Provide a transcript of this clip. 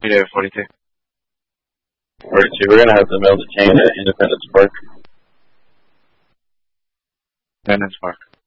Area 42. 42. We're gonna have to build a chain at Independence Park. Independence Park.